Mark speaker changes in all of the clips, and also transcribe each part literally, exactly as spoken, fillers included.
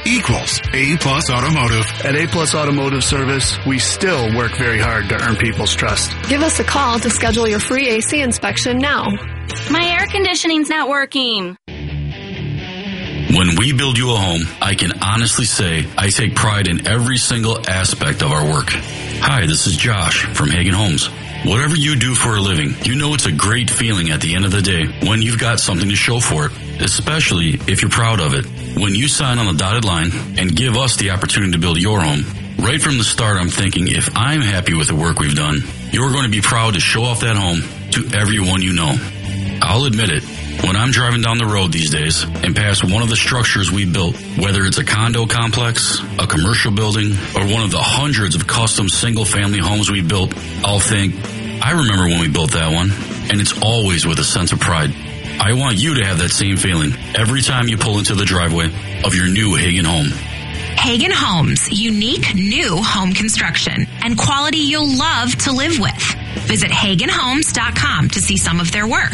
Speaker 1: equals A Plus Automotive.
Speaker 2: At A Plus Automotive Service, we still work very hard to earn people's trust.
Speaker 3: Give us a call to schedule your free A C inspection now.
Speaker 4: My air conditioning's not working.
Speaker 5: When we build you a home, I can honestly say I take pride in every single aspect of our work. Hi, this is Josh from Hagen Homes. Whatever you do for a living, you know it's a great feeling at the end of the day when you've got something to show for it, especially if you're proud of it. When you sign on the dotted line and give us the opportunity to build your home, right from the start I'm thinking if I'm happy with the work we've done, you're going to be proud to show off that home to everyone you know. I'll admit it. When I'm driving down the road these days and past one of the structures we built, whether it's a condo complex, a commercial building, or one of the hundreds of custom single-family homes we built, I'll think, I remember when we built that one, and it's always with a sense of pride. I want you to have that same feeling every time you pull into the driveway of your new Hagen home.
Speaker 6: Hagen Homes, unique new home construction and quality you'll love to live with. Visit hagen homes dot com to see some of their work.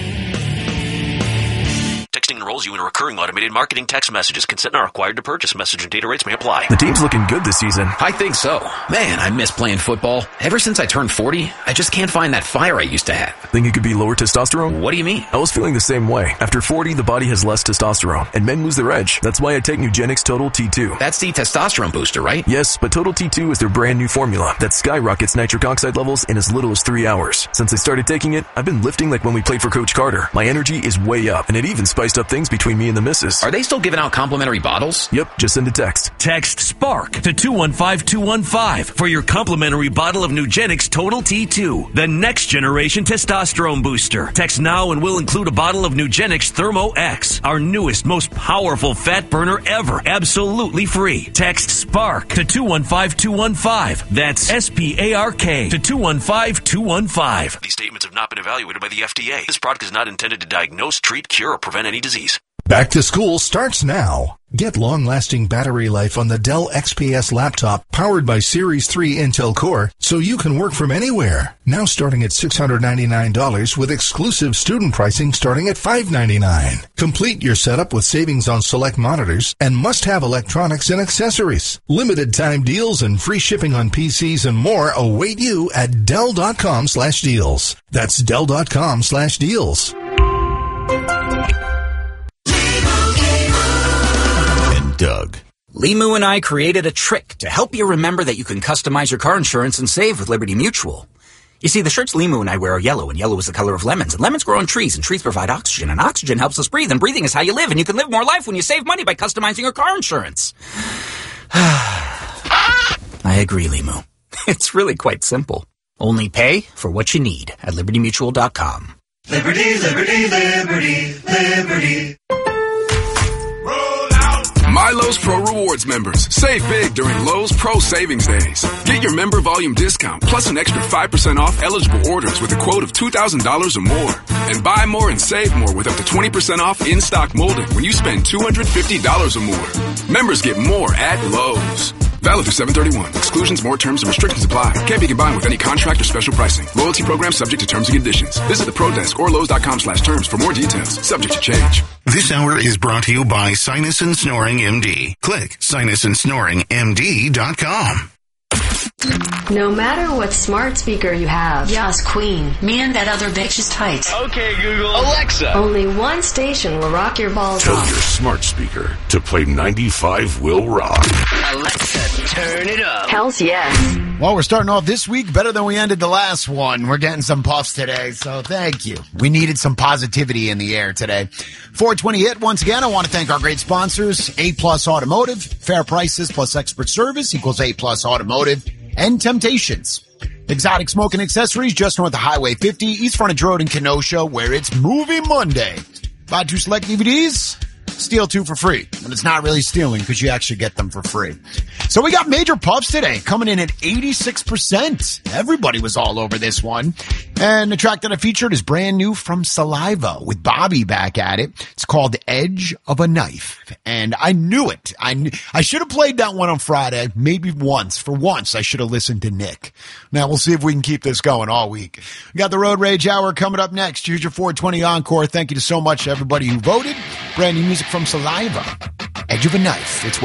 Speaker 7: Texting enrolls you in recurring automated marketing text messages. Consent not required to purchase. Message and data rates may apply.
Speaker 8: The team's looking good this season.
Speaker 9: I think so. Man, I miss playing football. Ever since I turned forty, I just can't find that fire I used to have.
Speaker 8: Think it could be lower testosterone?
Speaker 9: What do you mean?
Speaker 8: I was feeling the same way. After forty, the body has less testosterone, and men lose their edge. That's why I take Nugenix Total T two.
Speaker 9: That's the testosterone booster, right?
Speaker 8: Yes, but Total T two is their brand new formula that skyrockets nitric oxide levels in as little as three hours. Since I started taking it, I've been lifting like when we played for Coach Carter. My energy is way up, and it even spiced up things between me and the missus.
Speaker 9: Are they still giving out complimentary bottles?
Speaker 8: Yep, just send a text.
Speaker 10: Text SPARK to two one five two one five for your complimentary bottle of Nugenix Total T two, the next generation testosterone booster. Text now and we'll include a bottle of Nugenix Thermo X, our newest, most powerful fat burner ever, absolutely free. Text SPARK to two one five two one five. That's S P A R K to two one five two one five.
Speaker 7: These statements have not been evaluated by the F D A. This product is not intended to diagnose, treat, cure, or prevent any disease.
Speaker 1: Back to school starts now. Get long-lasting battery life on the Dell X P S laptop powered by Series three Intel Core so you can work from anywhere. Now starting at six hundred ninety-nine dollars with exclusive student pricing starting at five hundred ninety-nine dollars. Complete your setup with savings on select monitors and must-have electronics and accessories. Limited time deals and free shipping on P Cs and more await you at Dell.com slash deals. That's Dell.com slash deals.
Speaker 11: Doug. Limu and I created a trick to help you remember that you can customize your car insurance and save with Liberty Mutual. You see, the shirts Limu and I wear are yellow, and yellow is the color of lemons, and lemons grow on trees, and trees provide oxygen, and oxygen helps us breathe, and breathing is how you live, and you can live more life when you save money by customizing your car insurance. I agree, Limu. It's really quite simple. Only pay for what you need at liberty mutual dot com.
Speaker 12: Liberty, liberty, liberty, liberty.
Speaker 13: My Lowe's Pro Rewards members, save big during Lowe's Pro Savings Days. Get your member volume discount plus an extra five percent off eligible orders with a quote of two thousand dollars or more. And buy more and save more with up to twenty percent off in-stock molding when you spend two hundred fifty dollars or more. Members get more at Lowe's. Valid through seven thirty-one. Exclusions, more terms, and restrictions apply. Can't be combined with any contract or special pricing. Loyalty program subject to terms and conditions. Visit the Pro Desk or Lowe's.com slash terms for more details. Subject to change.
Speaker 1: This hour is brought to you by Sinus and Snoring M D. Click sinus and snoring m d dot com.
Speaker 14: No matter what smart speaker you have. Yes, Queen. Man, that other bitch is tight.
Speaker 15: Okay, Google. Alexa.
Speaker 14: Only one station will rock your balls
Speaker 16: Tell
Speaker 14: off.
Speaker 16: your smart speaker to play ninety-five Will Rock.
Speaker 15: Alexa, turn it up.
Speaker 14: Hells yes.
Speaker 17: Well, we're starting off this week better than we ended the last one. We're getting some puffs today, so thank you. We needed some positivity in the air today. four twenty hit, once again, I want to thank our great sponsors, A Plus Automotive. Fair prices plus expert service equals A Plus Automotive. And Temptations. Exotic Smoke and Accessories just north of Highway fifty, East Frontage Road in Kenosha, where it's Movie Monday. Buy two select D V Ds, steal two for free. And it's not really stealing because you actually get them for free. So we got major puffs today, coming in at eighty-six percent. Everybody was all over this one. And the track that I featured is brand new from Saliva with Bobby back at it. It's called Edge of a Knife. And I knew it. I knew, I should have played that one on Friday, maybe once. For once, I should have listened to Nick. Now we'll see if we can keep this going all week. We got the Road Rage Hour coming up next. Here's your four twenty Encore. Thank you so much to everybody who voted. Brand new music from Saliva. Edge of a Knife. It's